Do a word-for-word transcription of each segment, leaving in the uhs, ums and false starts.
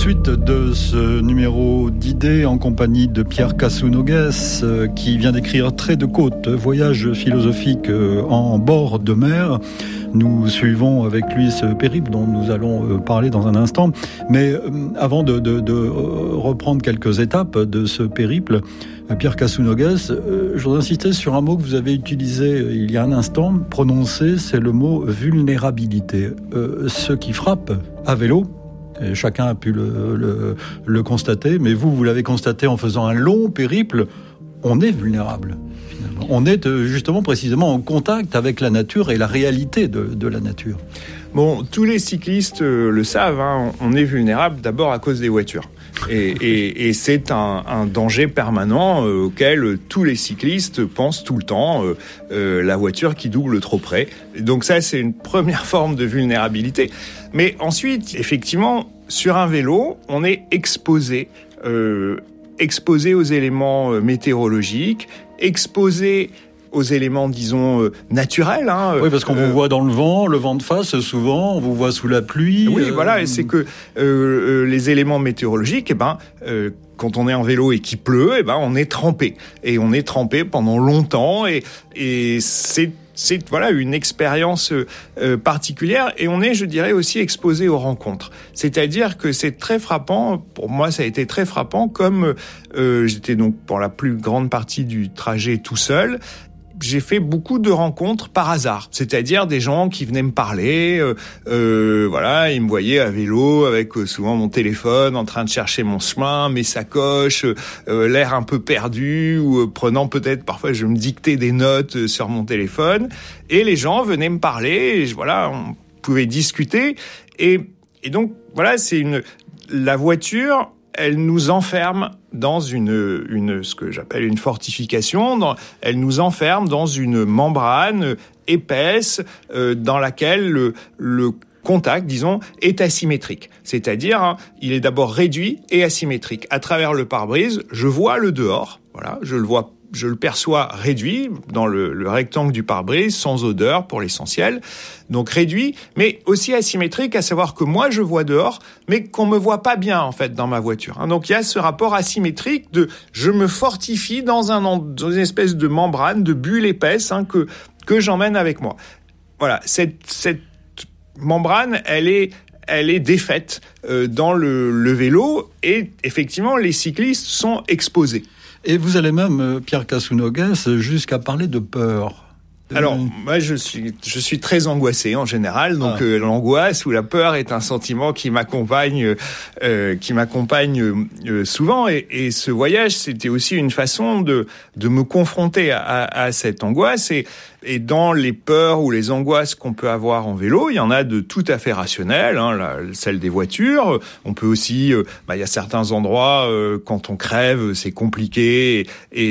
suite de ce numéro d'idées en compagnie de Pierre Casounogues qui vient d'écrire Trait de côte, voyage philosophique en bord de mer. Nous suivons avec lui ce périple dont nous allons parler dans un instant. Mais avant de, de, de reprendre quelques étapes de ce périple, Pierre Casounogues, je voudrais insister sur un mot que vous avez utilisé il y a un instant, prononcé, c'est le mot vulnérabilité. Euh, ce qui frappe à vélo, et chacun a pu le, le, le constater, mais vous, vous l'avez constaté en faisant un long périple, on est vulnérable. Finalement. On est justement précisément en contact avec la nature et la réalité de, de la nature. Bon, tous les cyclistes le savent, hein, on est vulnérable d'abord à cause des voitures. Et, et, et c'est un, un danger permanent euh, auquel tous les cyclistes pensent tout le temps, euh, euh, la voiture qui double trop près. Donc ça, c'est une première forme de vulnérabilité. Mais ensuite, effectivement, sur un vélo, on est exposé, euh, exposé aux éléments météorologiques, exposé aux éléments, disons, euh, naturels. Hein. Oui, parce qu'on euh, vous voit dans le vent, le vent de face, souvent, on vous voit sous la pluie. Oui, euh... voilà, et c'est que euh, les éléments météorologiques, eh ben, euh, quand on est en vélo et qu'il pleut, eh ben, on est trempé. Et on est trempé pendant longtemps, et, et c'est C'est voilà une expérience euh, particulière, et on est, je dirais, aussi exposé aux rencontres. C'est-à-dire que c'est très frappant, pour moi ça a été très frappant, comme euh, j'étais donc pour la plus grande partie du trajet tout seul, j'ai fait beaucoup de rencontres par hasard, c'est-à-dire des gens qui venaient me parler, euh, euh, voilà, ils me voyaient à vélo avec euh, souvent mon téléphone, en train de chercher mon chemin, mes sacoches, euh, l'air un peu perdu, ou euh, prenant peut-être, parfois je me dictais des notes euh, sur mon téléphone, et les gens venaient me parler, et je, voilà, on pouvait discuter, et, et donc voilà, c'est une, la voiture, elle nous enferme dans une, une, ce que j'appelle une fortification. Dans, elle nous enferme dans une membrane épaisse euh, dans laquelle le, le contact, disons, est asymétrique. C'est-à-dire, hein, il est d'abord réduit et asymétrique. À travers le pare-brise, je vois le dehors. Voilà, je le vois. Je le perçois réduit dans le, le rectangle du pare-brise, sans odeur pour l'essentiel. Donc réduit, mais aussi asymétrique, à savoir que moi je vois dehors, mais qu'on me voit pas bien en fait dans ma voiture. Donc il y a ce rapport asymétrique de je me fortifie dans, un, dans une espèce de membrane, de bulle épaisse hein, que que j'emmène avec moi. Voilà, cette cette membrane, elle est elle est défaite euh, dans le, le vélo, et effectivement les cyclistes sont exposés. Et vous allez même, Pierre Casounogues, jusqu'à parler de peur. Alors, moi, je suis, je suis très angoissé en général. Donc, ah. euh, l'angoisse ou la peur est un sentiment qui m'accompagne, euh, qui m'accompagne euh, souvent. Et, et ce voyage, c'était aussi une façon de de me confronter à, à, à cette angoisse. Et, et dans les peurs ou les angoisses qu'on peut avoir en vélo, il y en a de tout à fait rationnelles. Hein, la, celle des voitures. On peut aussi, euh, bah, il y a certains endroits euh, quand on crève, c'est compliqué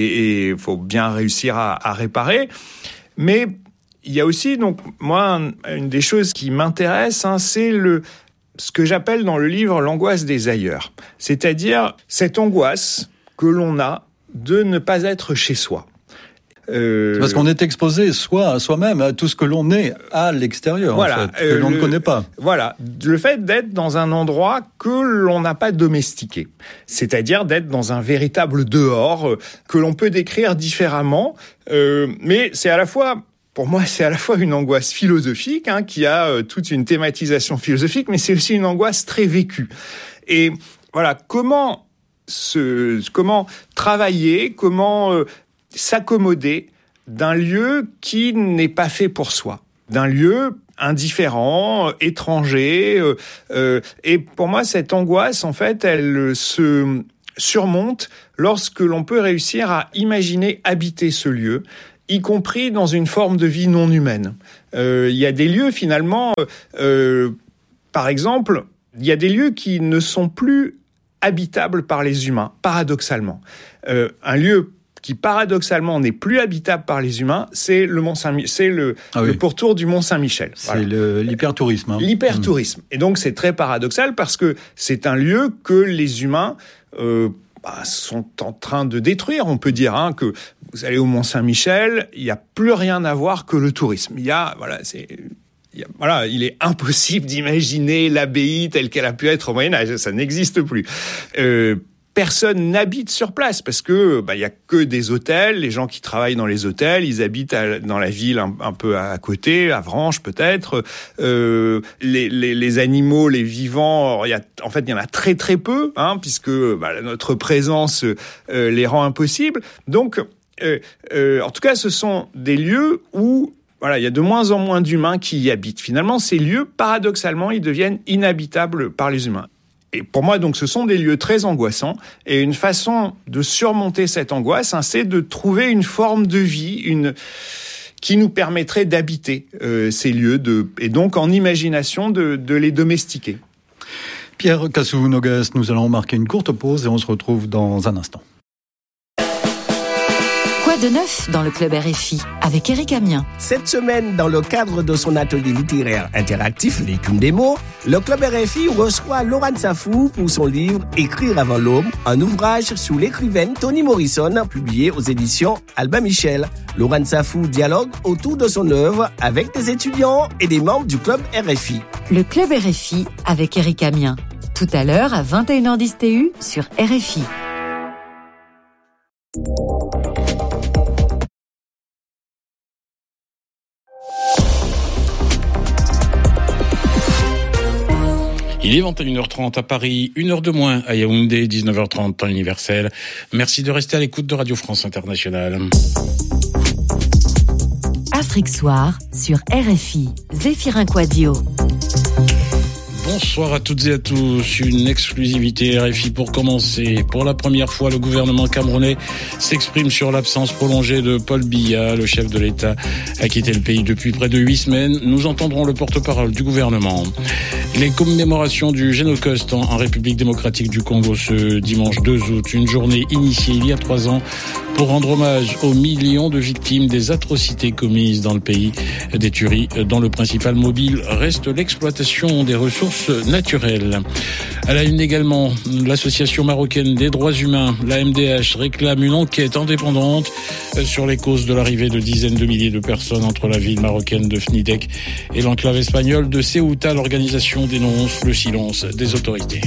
et il faut bien réussir à, à réparer. Mais il y a aussi, donc moi, une des choses qui m'intéresse, hein, c'est le ce que j'appelle dans le livre l'angoisse des ailleurs. C'est-à-dire cette angoisse que l'on a de ne pas être chez soi. Euh... C'est parce qu'on est exposé soi à soi-même, à tout ce que l'on est à l'extérieur, voilà, en fait, que euh, l'on le, ne connaît pas. Voilà, le fait d'être dans un endroit que l'on n'a pas domestiqué, c'est-à-dire d'être dans un véritable dehors euh, que l'on peut décrire différemment, euh, mais c'est à la fois, pour moi, c'est à la fois une angoisse philosophique hein, qui a euh, toute une thématisation philosophique, mais c'est aussi une angoisse très vécue. Et voilà, comment se, comment travailler, comment euh, s'accommoder d'un lieu qui n'est pas fait pour soi, d'un lieu indifférent, étranger. Euh, euh, et pour moi, cette angoisse, en fait, elle se surmonte lorsque l'on peut réussir à imaginer habiter ce lieu, y compris dans une forme de vie non humaine. Euh, il y a des lieux, finalement, euh, par exemple, il y a des lieux qui ne sont plus habitables par les humains, paradoxalement. Euh, un lieu qui paradoxalement n'est plus habitable par les humains, c'est le Mont Saint, c'est le, ah oui. le pourtour du Mont Saint-Michel. C'est voilà. le, l'hypertourisme. Hein. L'hypertourisme. Mmh. Et donc c'est très paradoxal parce que c'est un lieu que les humains euh, bah, sont en train de détruire. On peut dire hein, que vous allez au Mont Saint-Michel, il n'y a plus rien à voir que le tourisme. Il y a voilà, c'est voilà, il est impossible d'imaginer l'abbaye telle qu'elle a pu être au Moyen-Âge. Ça n'existe plus. Euh, Personne n'habite sur place parce que bah il y a que des hôtels. Les gens qui travaillent dans les hôtels, ils habitent à, dans la ville un, un peu à côté, à Vranches peut-être. Euh, les, les, les animaux, les vivants, il y a en fait il y en a très très peu, hein, puisque bah, notre présence euh, les rend impossibles. Donc, euh, euh, en tout cas, ce sont des lieux où voilà, il y a de moins en moins d'humains qui y habitent. Finalement, ces lieux, paradoxalement, ils deviennent inhabitables par les humains. Et pour moi, donc, ce sont des lieux très angoissants. Et une façon de surmonter cette angoisse, hein, c'est de trouver une forme de vie, une qui nous permettrait d'habiter euh, ces lieux, de, et donc en imagination de, de les domestiquer. Pierre Cassou-Noguès, nous allons marquer une courte pause et on se retrouve dans un instant. Quoi de neuf dans le club R F I avec Éric Amiens? Cette semaine, dans le cadre de son atelier littéraire interactif L'écume des mots, le club R F I reçoit Laurent Safou pour son livre Écrire avant l'aube, un ouvrage sur l'écrivaine Toni Morrison, publié aux éditions Albin Michel. Laurent Safou dialogue autour de son œuvre avec des étudiants et des membres du club R F I. Le club R F I avec Éric Amiens. Tout à l'heure à vingt et une heures dix T U sur R F I. Il est vingt et une heures trente à Paris, une heure de moins à Yaoundé, dix-neuf heures trente temps universel. Merci de rester à l'écoute de Radio France Internationale. Afrique Soir sur R F I. Zéphirin Quadio. Bonsoir à toutes et à tous. Une exclusivité R F I pour commencer. Pour la première fois, le gouvernement camerounais s'exprime sur l'absence prolongée de Paul Biya. Le chef de l'État a quitté le pays depuis près de huit semaines. Nous entendrons le porte-parole du gouvernement. Les commémorations du Génocoste en République démocratique du Congo ce dimanche deux août. Une journée initiée il y a trois ans pour rendre hommage aux millions de victimes des atrocités commises dans le pays. Des tueries dont le principal mobile reste l'exploitation des ressources naturelles. À la une également, l'association marocaine des droits humains, la M D H, réclame une enquête indépendante sur les causes de l'arrivée de dizaines de milliers de personnes entre la ville marocaine de Fnidek et l'enclave espagnole de Ceuta. L'organisation dénonce le silence des autorités.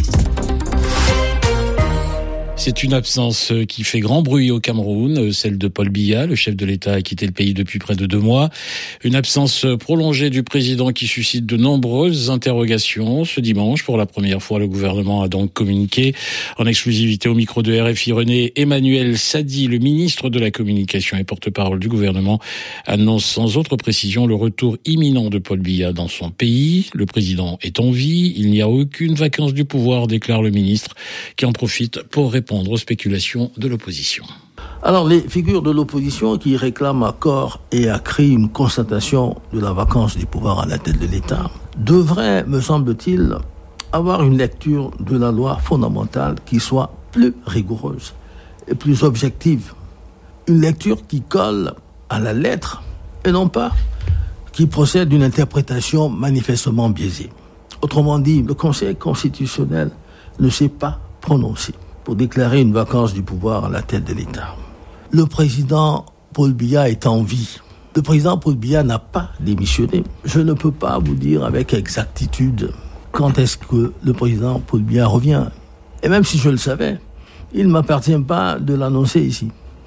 C'est une absence qui fait grand bruit au Cameroun, celle de Paul Biya. Le chef de l'État a quitté le pays depuis près de deux mois. Une absence prolongée du président qui suscite de nombreuses interrogations. Ce dimanche, pour la première fois, le gouvernement a donc communiqué en exclusivité au micro de R F I. René Emmanuel Sadi, le ministre de la Communication et porte-parole du gouvernement, annonce sans autre précision le retour imminent de Paul Biya dans son pays. Le président est en vie. Il n'y a aucune vacance du pouvoir, déclare le ministre, qui en profite pour répondre aux spéculations de l'opposition. Alors, les figures de l'opposition qui réclament à corps et à cri une constatation de la vacance du pouvoir à la tête de l'État devraient, me semble-t-il, avoir une lecture de la loi fondamentale qui soit plus rigoureuse et plus objective. Une lecture qui colle à la lettre et non pas qui procède d'une interprétation manifestement biaisée. Autrement dit, le Conseil constitutionnel ne s'est pas prononcé pour déclarer une vacance du pouvoir à la tête de l'État. Le président Paul Biya est en vie. Le président Paul Biya n'a pas démissionné. Je ne peux pas vous dire avec exactitude quand est-ce que le président Paul Biya revient. Et même si je le savais, il ne m'appartient pas de l'annoncer ici.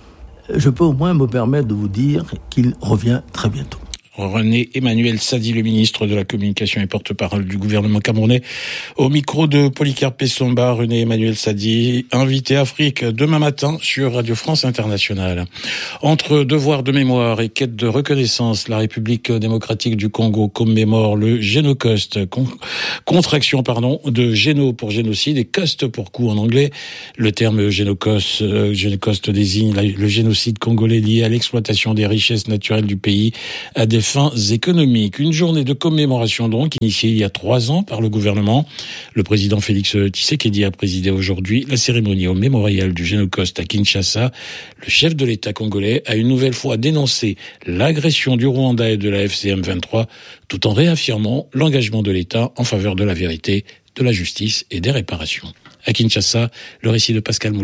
Je peux au moins me permettre de vous dire qu'il revient très bientôt. René Emmanuel Sadi, le ministre de la Communication et porte-parole du gouvernement camerounais, au micro de Polycarpe Essomba. René Emmanuel Sadi, invité Afrique demain matin sur Radio France Internationale. Entre devoir de mémoire et quête de reconnaissance, la République démocratique du Congo commémore le Génocoste, con, contraction pardon de géno pour génocide et coste pour coup en anglais. Le terme Génocoste, euh, Génocoste désigne la, le génocide congolais lié à l'exploitation des richesses naturelles du pays à des fins économiques. Une journée de commémoration donc, initiée il y a trois ans par le gouvernement. Le président Félix Tshisekedi a présidé aujourd'hui la cérémonie au mémorial du Génocoste à Kinshasa. Le chef de l'État congolais a une nouvelle fois dénoncé l'agression du Rwanda et de la F C M vingt-trois, tout en réaffirmant l'engagement de l'État en faveur de la vérité, de la justice et des réparations. À Kinshasa, le récit de Pascal Moulegua.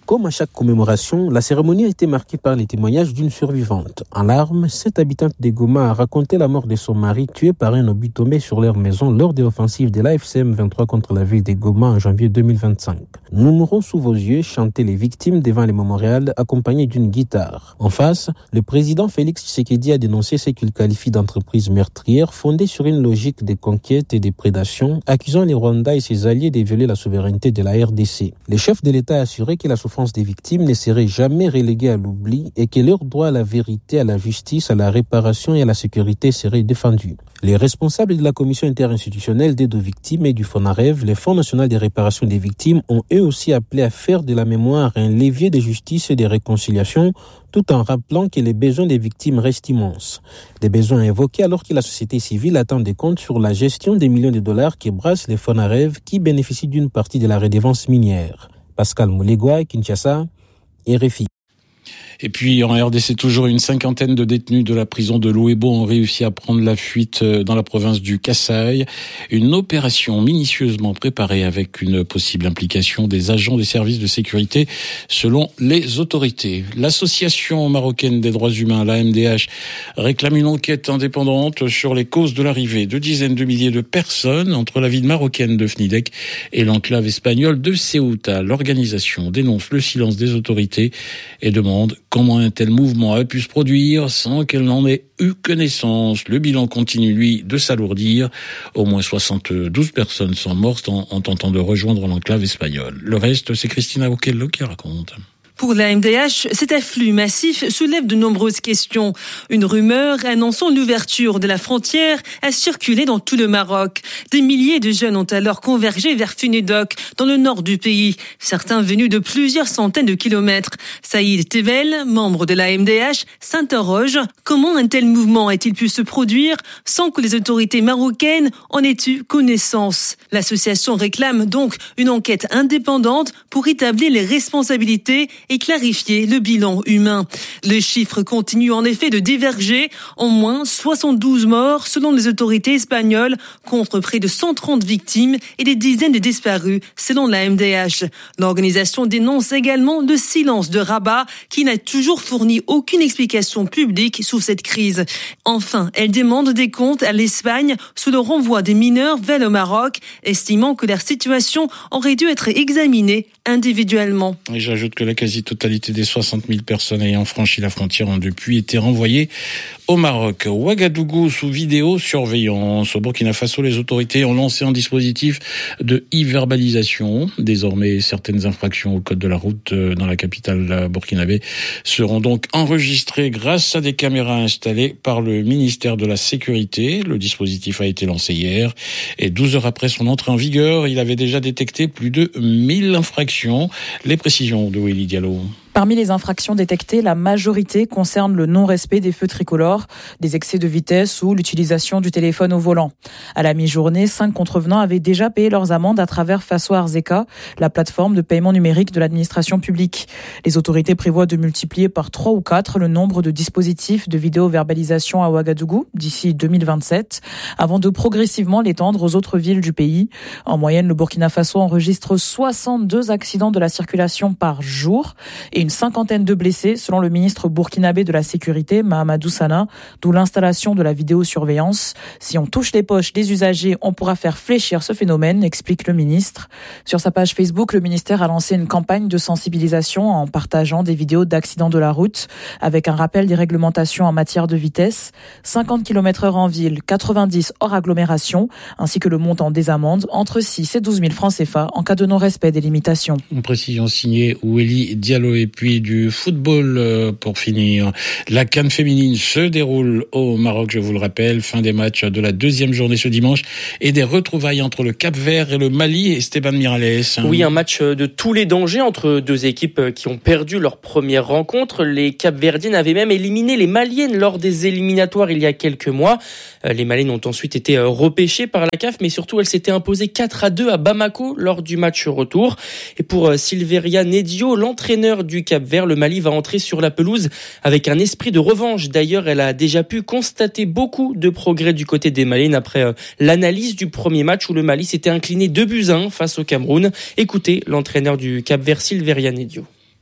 Comme à chaque commémoration, la cérémonie a été marquée par les témoignages d'une survivante. En larmes, cette habitante de Goma a raconté la mort de son mari tué par un obus tombé sur leur maison lors de l'offensive de l'A F C M vingt-trois contre la ville de Goma en janvier deux mille vingt-cinq. Nous mourrons sous vos yeux, chantaient les victimes devant les mémorials accompagnés d'une guitare. En face, le président Félix Tshisekedi a dénoncé ce qu'il qualifie d'entreprise meurtrière fondée sur une logique de conquête et de prédation, accusant les Rwandais et ses alliés de violer la souveraineté de la R D C. Le chef de l'État a assuré que la souffrance des victimes ne serait jamais reléguée à l'oubli et que leur droit à la vérité, à la justice, à la réparation et à la sécurité serait défendu. Les responsables de la commission interinstitutionnelle d'aide aux victimes et du FONAREV, le Fonds national de réparation des victimes, ont eux aussi appelé à faire de la mémoire un levier de justice et de réconciliation, tout en rappelant que les besoins des victimes restent immenses. Des besoins évoqués alors que la société civile attend des comptes sur la gestion des millions de dollars qui brassent les FONAREV qui bénéficient d'une partie de la redevance minière. Pascal Moulegua, Kinshasa, R F I. Et puis en R D C, toujours une cinquantaine de détenus de la prison de Louébo ont réussi à prendre la fuite dans la province du Kasaï. Une opération minutieusement préparée avec une possible implication des agents des services de sécurité selon les autorités. L'association marocaine des droits humains, l'A M D H, réclame une enquête indépendante sur les causes de l'arrivée de dizaines de milliers de personnes entre la ville marocaine de Fnidek et l'enclave espagnole de Ceuta. L'organisation dénonce le silence des autorités et demande comment un tel mouvement a pu se produire sans qu'elle n'en ait eu connaissance. Le bilan continue, lui, de s'alourdir. Au moins soixante-douze personnes sont mortes en, en tentant de rejoindre l'enclave espagnole. Le reste, c'est Christina Okello qui raconte. Pour l'A M D H, cet afflux massif soulève de nombreuses questions. Une rumeur annonçant l'ouverture de la frontière a circulé dans tout le Maroc. Des milliers de jeunes ont alors convergé vers Funedok, dans le nord du pays, certains venus de plusieurs centaines de kilomètres. Saïd Tevel, membre de l'A M D H, s'interroge comment un tel mouvement a-t-il pu se produire sans que les autorités marocaines en aient eu connaissance. L'association réclame donc une enquête indépendante pour établir les responsabilités et clarifier le bilan humain. Les chiffres continuent en effet de diverger. En moins soixante-douze morts selon les autorités espagnoles contre près de cent trente victimes et des dizaines de disparus selon l'A M D H. L'organisation dénonce également le silence de Rabat qui n'a toujours fourni aucune explication publique sur cette crise. Enfin, elle demande des comptes à l'Espagne sous le renvoi des mineurs vers le Maroc, estimant que leur situation aurait dû être examinée individuellement. Et j'ajoute que la quasi-totalité des soixante mille personnes ayant franchi la frontière ont depuis été renvoyées au Maroc. Ouagadougou sous vidéosurveillance. Au Burkina Faso, les autorités ont lancé un dispositif de e-verbalisation. Désormais, certaines infractions au code de la route dans la capitale burkinabé seront donc enregistrées grâce à des caméras installées par le ministère de la Sécurité. Le dispositif a été lancé hier et douze heures après son entrée en vigueur, il avait déjà détecté plus de mille infractions. Les précisions de Willy Diallo. Parmi les infractions détectées, la majorité concerne le non-respect des feux tricolores, des excès de vitesse ou l'utilisation du téléphone au volant. À la mi-journée, cinq contrevenants avaient déjà payé leurs amendes à travers Faso Arzeka, la plateforme de paiement numérique de l'administration publique. Les autorités prévoient de multiplier par trois ou quatre le nombre de dispositifs de vidéo-verbalisation à Ouagadougou d'ici deux mille vingt-sept, avant de progressivement l'étendre aux autres villes du pays. En moyenne, le Burkina Faso enregistre soixante-deux accidents de la circulation par jour et une cinquantaine de blessés, selon le ministre burkinabé de la Sécurité, Mahamadou Sana, d'où l'installation de la vidéosurveillance. Si on touche les poches des usagers, on pourra faire fléchir ce phénomène, explique le ministre. Sur sa page Facebook, le ministère a lancé une campagne de sensibilisation en partageant des vidéos d'accidents de la route, avec un rappel des réglementations en matière de vitesse, cinquante kilomètres heure en ville, quatre-vingt-dix hors agglomération, ainsi que le montant des amendes, entre six et douze mille francs C F A en cas de non-respect des limitations. Une précision signée Willy Diallo. Et puis du football pour finir. La CAN féminine se déroule au Maroc, je vous le rappelle. Fin des matchs de la deuxième journée ce dimanche et des retrouvailles entre le Cap-Vert et le Mali. Et Esteban Miralles. Oui, un match de tous les dangers entre deux équipes qui ont perdu leur première rencontre. Les Cap-Verdiennes avaient même éliminé les Maliennes lors des éliminatoires il y a quelques mois. Les Maliennes ont ensuite été repêchées par la C A F, mais surtout elles s'étaient imposées quatre à deux à Bamako lors du match retour. Et pour Silveria Nedio, l'entraîneur du Cap-Vert, le Mali va entrer sur la pelouse avec un esprit de revanche. D'ailleurs, elle a déjà pu constater beaucoup de progrès du côté des Maliennes après euh, l'analyse du premier match où le Mali s'était incliné deux buts à un face au Cameroun. Écoutez l'entraîneur du Cap-Vert, Silveria Nedio.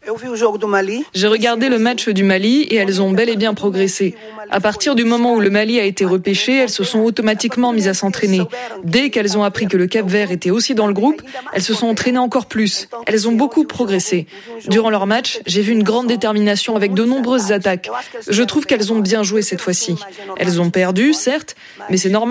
J'ai regardé le match du Mali et elles ont bel et bien progressé. À partir du moment où le Mali a été repêché, elles se sont automatiquement mises à s'entraîner. Dès qu'elles ont appris que le Cap-Vert était aussi dans le groupe, elles se sont entraînées encore plus. Elles ont beaucoup progressé. Durant leur match, j'ai vu une grande détermination avec de nombreuses attaques. Je trouve qu'elles ont bien joué cette fois-ci. Elles ont perdu, certes, mais c'est normal.